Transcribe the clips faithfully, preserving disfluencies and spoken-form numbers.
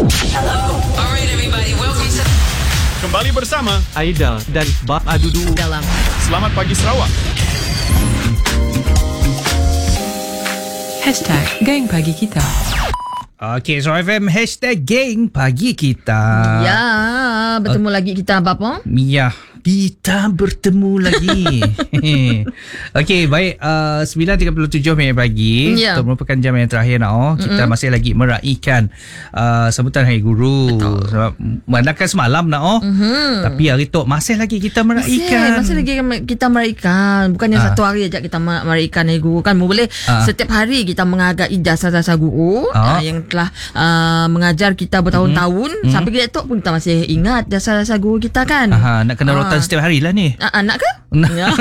Alright everybody, welcome to... Kembali bersama Aida dan Bab Adudu dalam Selamat Pagi Sarawak. Hashtag Geng Pagi Kita. Okey, so F M hashtag Geng Pagi Kita. Ya, bertemu uh, lagi kita Bapa. Ya, kita bertemu lagi. Okey, baik. Uh, sembilan tiga puluh tujuh minit pagi. Ya. Itu merupakan jam yang terakhir now. Kita mm-hmm. masih lagi meraihkan uh, sambutan Hari Guru. Sebab mengadakan semalam now. Mm-hmm. Tapi hari tu masih lagi kita meraihkan. Masih, masih lagi kita meraihkan. Bukannya uh. satu hari aja kita meraihkan Hari Guru kan. Boleh uh. setiap hari kita menghargai jasa-jasa guru uh. Uh, yang telah uh, mengajar kita bertahun-tahun. Mm-hmm. Sampai kita tu pun kita masih ingat jasa-jasa guru kita kan. Aha, nak kena rotan uh. setiap hari lah ni. Uh, nak ke? Ya.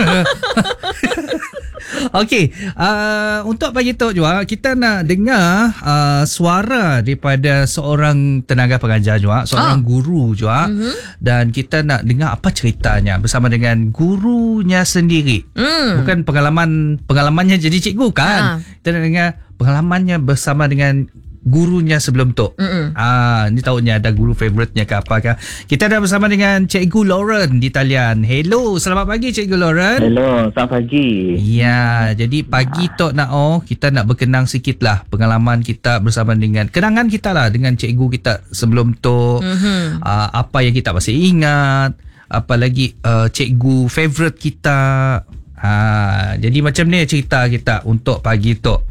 Okey, uh, untuk pagi tu juga kita nak dengar uh, suara daripada seorang tenaga pengajar juga, seorang oh. guru juga, mm-hmm. dan kita nak dengar apa ceritanya bersama dengan gurunya sendiri. Mm. Bukan pengalaman pengalamannya jadi cikgu kan. Ah. Kita nak dengar pengalamannya bersama dengan gurunya sebelum tu. Ah, ni tahunya ada guru favoritnya ke apakah. Kita dah bersama dengan Cikgu Lauren di talian. Hello, selamat pagi Cikgu Lauren. Hello, selamat pagi. Ya, jadi pagi tu nak oh kita nak berkenang sikit lah pengalaman kita bersama dengan kenangan kita lah dengan cikgu kita sebelum tu. Mm-hmm. Uh, apa yang kita masih ingat, apa lagi uh, cikgu favourite kita. Ha, jadi macam ni cerita kita untuk pagi tu.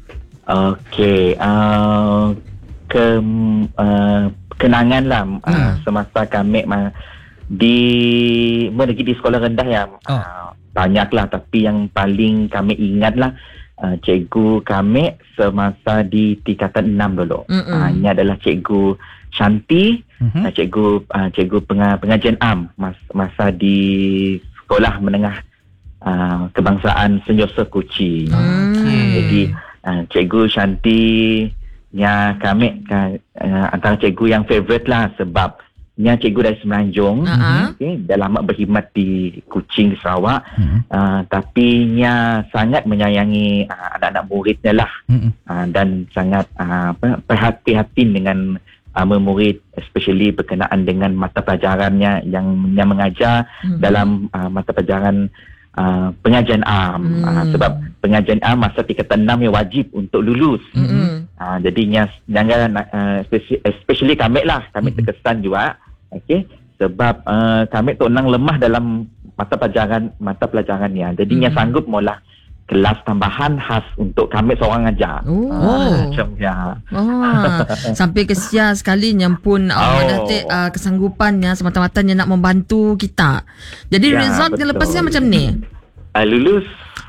Okey, uh, ke uh, kenangan lah uh, hmm. semasa kami uh, di lagi di sekolah rendah ya. Oh. Uh, banyaklah, tapi yang paling kami ingat lah uh, cikgu kami semasa di tingkatan enam dulu. Uh, ini adalah cikgu Shanti, uh-huh. uh, cikgu uh, cikgu penga, pengajian am mas, masa di sekolah menengah uh, kebangsaan Saint Joseph Kuching. Okay. Uh, jadi Uh, Cikgu Shanti nya kami uh, antara cikgu yang favourite lah, sebab nya cikgu dari Semenanjung. Uh-huh. Okay, dah lama berkhidmat di Kuching di Sarawak. Uh-huh. uh, tapi nya sangat menyayangi uh, anak-anak muridnya lah. Uh-huh. uh, dan sangat uh, perhati-hati dengan uh, murid, especially berkenaan dengan mata pelajarannya yang yang mengajar. Uh-huh. Dalam uh, mata pelajaran Uh, pengajian am. hmm. uh, sebab pengajian am masa tingkatan enam yang wajib untuk lulus. hmm. uh, jadinya jangan uh, especially, especially kami lah kami hmm. terkesan juga, okay? Sebab uh, kami tu nang lemah dalam mata pelajaran mata pelajarannya, jadinya hmm. sanggup mula kelas tambahan khas untuk kami seorang ajar. Oh. Uh, macam ya. Oh. Sampai kesia sekali yang pun oh. uh, uh, kesanggupannya semata-matanya nak membantu kita. Jadi ya, result betul. Lepasnya macam ni. Uh, lulus.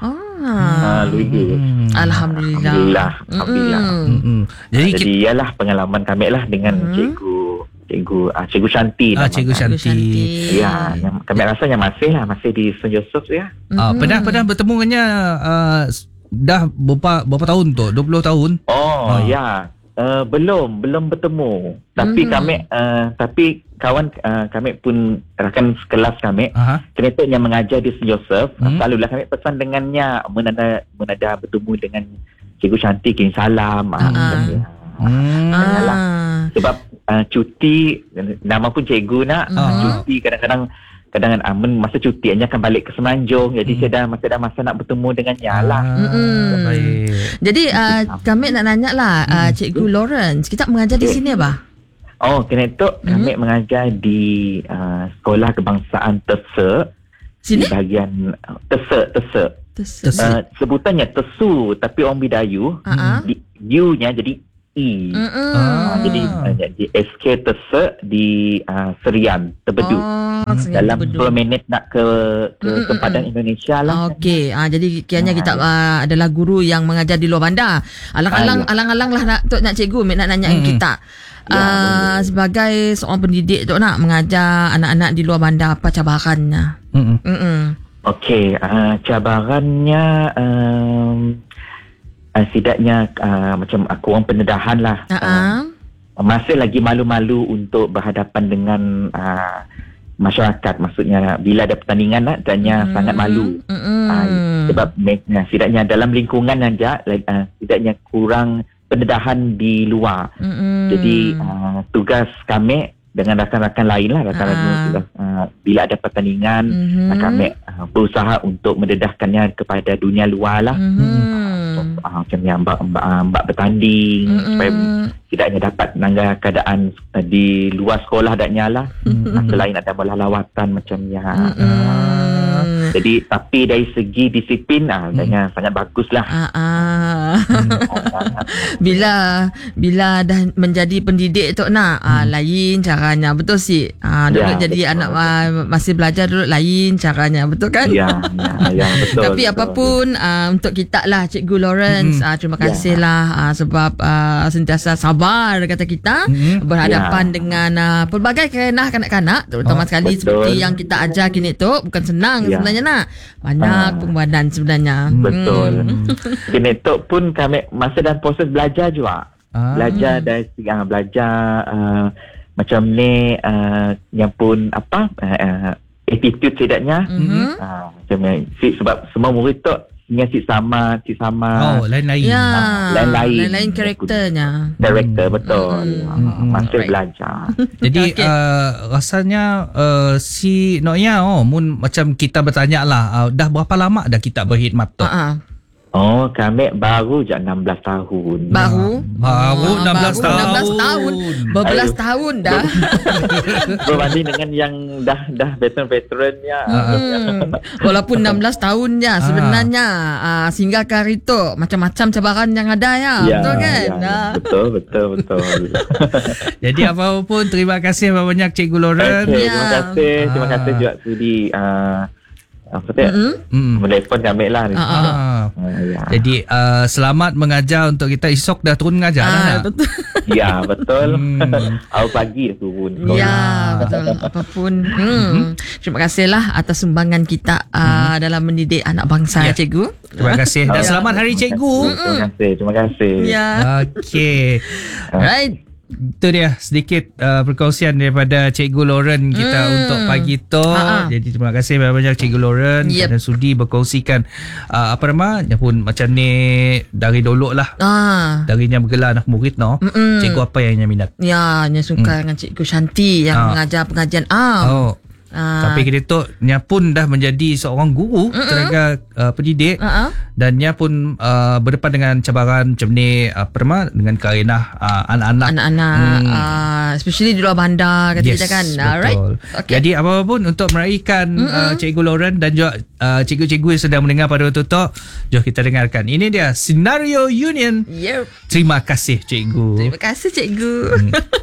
Ah. Uh, lulus. Hmm. Alhamdulillah. Alhamdulillah. Alhamdulillah. Mm-hmm. Jadi, Jadi ialah pengalaman kami lah dengan mm-hmm. cikgu Cikgu ah, Cikgu Shanti. Ah, Cikgu Shanti. Shanti. Ya, yang kami rasa yang masih lah masih di Saint Joseph ya. Ah, mm-hmm. pernah pernah bertemu dengannya uh, dah berapa berapa tahun tu? dua puluh tahun? Oh, ah. ya. Uh, belum belum bertemu. Tapi mm-hmm. kami uh, tapi kawan uh, kami pun rakan sekelas kami. Uh-huh. Kerana yang mengajar di Saint Joseph, mm-hmm. selalulah kami pesan dengannya menada menada bertemu dengan Cikgu Shanti, kirim salam. Uh-huh. Ah. Hmm. Ah. Sebab uh, cuti nama pun cikgu nak uh, cuti kadang-kadang kadang amun masa cuti hanya akan balik ke Semenanjung, jadi hmm. saya dah masa dah masa nak bertemu dengannya lah. Hmm. Baik. Jadi uh, kami nak nanya lah uh, Cikgu Lawrence, kita mengajar di sini apa? Oh, kena tu hmm. kami mengajar di uh, sekolah kebangsaan Terse. Sini? Di bahagian uh, Terse, Terse. Terse. Uh, sebutannya Tersu, tapi orang Bidayu uh-huh. di U-nya jadi E. Ah. Jadi uh, di S K Terse di uh, Serian Terbedu. Oh, dalam sepuluh minit nak ke ke sempadan Indonesia lah. Okey, ah jadi kiranya ah, kita uh, adalah guru yang mengajar di luar bandar. Alang-alang ah, ya. alang-alang lah nak tok nak cikgu nak nanya mm-hmm. kita. Ya, uh, sebagai seorang pendidik tok nak mengajar anak-anak di luar bandar, apa cabarannya? Mm-hmm. Mm-hmm. Okey, uh, cabarannya um, Uh, setidaknya uh, macam aku orang pendedahan lah. Uh-huh. Uh, masih lagi malu-malu untuk berhadapan dengan uh, masyarakat. Maksudnya bila ada pertandingan lah, dannya uh-huh. sangat malu. Uh-huh. Uh, sebab uh, setidaknya dalam lingkungan saja, uh, setidaknya kurang pendedahan di luar. Mm-mm. Jadi uh, tugas kami dengan rakan-rakan lain lah, rakan-rakan Ah. tugas, uh, bila ada pertandingan, Mhm. uh, kami uh, berusaha untuk mendedahkannya kepada dunia luar lah. Mhm. Uh, macam yang mbak, mbak, uh, mbak bertanding Mm-mm. supaya tidak hanya dapat menanggar keadaan uh, di luar sekolah adanya lah. Uh, selain ada bola lawatan macam yang Mm-mm. jadi tapi dari segi disiplin ah adanya sangat bagus lah. Ah, ah. bila bila dah menjadi pendidik tu nak ah, lain caranya, betul sih. Ah, dulu Ya, jadi betul, anak betul. ah, masih belajar dulu lain caranya, betul kan? Ya, ya, ya betul. Tapi betul. apapun uh, untuk kita lah Cikgu Lawrence, Mm-hmm. uh, terima Ya. kasih lah uh, sebab uh, sentiasa sabar kata kita Mm-hmm. berhadapan Ya. dengan uh, pelbagai kerenah kanak-kanak, terutama Oh, sekali betul. seperti yang kita ajar kini tu bukan senang Ya. sebenarnya nak. Banyak Ah. pengorbanan sebenarnya. Betul. Hmm. Genetok pun kami masa dalam proses belajar juga. Ah. Belajar dari segi ah, belajar uh, macam ni uh, yang pun apa uh, uh, attitude setidaknya. Mhm. Uh, macam ni. Si- sebab semua murid tu dengan si sama, si sama Oh, lain-lain. Ya, Ah, lain-lain. lain-lain karakternya. karakter betul. Mm. Uh, masih Right. belajar. Jadi Okey. uh, rasanya uh, si Noya oh mun macam kita bertanya lah uh, dah berapa lama dah kita berkhidmat tu? Uh-uh. Oh, kami baru je enam belas tahun. Baru Baru Ah, enam belas baru enam belas tahun. tahun. Berbelas Aduh. tahun dah. Berbanding dengan yang dah dah veteran-veteran ya. Hmm. Walaupun enam belas tahun ya sebenarnya uh, sehingga ke hari tu macam-macam cabaran yang ada ya, betul kan? ya, Ah. betul, betul, betul. Jadi apa-apa pun terima kasih banyak Cikgu Lauren. Okay, Ya. terima kasih. Terima Ah. kasih juga sudi uh, apa tu? Mm-mm. Hmm. Menelpon kami lah. Ah, ah. Ah. Uh, ya. Jadi uh, selamat mengajar untuk kita. Esok dah turun mengajar Ah, dah nak? betul. ya, betul. Hmm. Awal pagi dah turun. Ya, betul. Apapun. Hmm. Terima kasihlah atas sumbangan kita uh, dalam mendidik anak bangsa, Ya. Cikgu. Terima kasih dan Ya. selamat Hari Cikgu. Terima kasih. Terima kasih. Ya. Okey. Right. Itu dia sedikit uh, perkongsian daripada Cikgu Lauren kita Hmm. untuk pagi tu. Ha-ha. Jadi terima kasih banyak Cikgu Lauren Yep. kerana sudi berkongsikan uh, apa nama dia pun macam ni dari dulu lah. Ah. Darinya bergelar anak murid no. Mm-mm. Cikgu apa yang nya minat? Ya, nya suka dengan Cikgu Shanti yang Ah. mengajar pengajian am. Oh. Ah. Tapi kita tu nya pun dah menjadi seorang guru tenaga uh, pendidik Ah, ah. dan nya pun uh, berdepan dengan cabaran macam ni uh, apa nama dengan karenah uh, anak-anak. Anak-anak Hmm. uh, especially di luar bandar kata kita kan. Alright. betul. Okay. Jadi apa pun untuk meraihkan uh, Cikgu Lauren dan juga uh, cikgu-cikgu yang sedang mendengar pada waktu tu, jom kita dengarkan. Ini dia Senario Union. Yep. Terima kasih Cikgu. Terima kasih Cikgu.